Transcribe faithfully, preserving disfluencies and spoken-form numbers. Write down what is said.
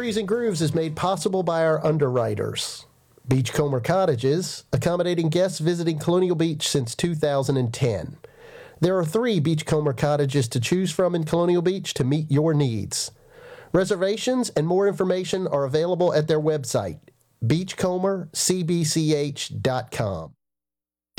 Trees and Grooves is made possible by our underwriters. Beachcomber Cottages, accommodating guests visiting Colonial Beach since two thousand ten. There are three Beachcomber Cottages to choose from in Colonial Beach to meet your needs. Reservations and more information are available at their website, beachcomber c b c h dot com.